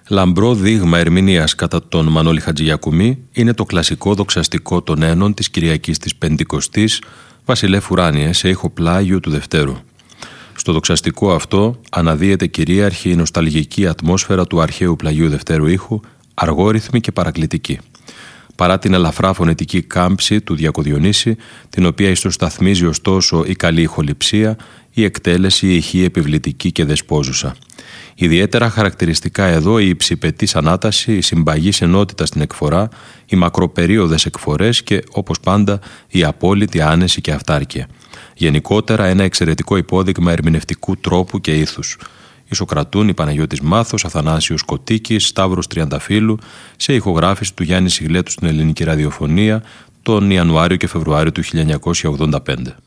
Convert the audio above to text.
Λαμπρό δείγμα ερμηνείας κατά τον Μανώλη Χατζηγιακουμί είναι το κλασικό δοξαστικό των Ένων της Κυριακής της Πεντηκοστής Βασιλεύ Ουράνιε σε ήχο Πλάγιου του Δευτέρου. Στο δοξαστικό αυτό αναδύεται κυρίαρχη η νοσταλγική ατμόσφαιρα του αρχαίου Πλαγίου Δευτέρου ήχου, αργόρυθμη και παρακλητική. Παρά την ελαφρά φωνητική κάμψη του Διακοδιονύση, την οποία ιστοσταθμίζει ωστόσο η καλή ηχοληψία, η εκτέλεση, η ηχή επιβλητική και δεσπόζουσα. Ιδιαίτερα χαρακτηριστικά εδώ η υψηπετής ανάταση, η συμπαγής ενότητα στην εκφορά, οι μακροπερίοδες εκφορές και, όπως πάντα, η απόλυτη άνεση και αυτάρκεια. Γενικότερα ένα εξαιρετικό υπόδειγμα ερμηνευτικού τρόπου και ήθους. Ισοκρατούν η Παναγιώτης Μάθος, Αθανάσιος Κωτίκης, Σταύρος Τριανταφύλου σε ηχογράφηση του Γιάννη Σιγλέτου στην ελληνική ραδιοφωνία τον Ιανουάριο και Φεβρουάριο του 1985.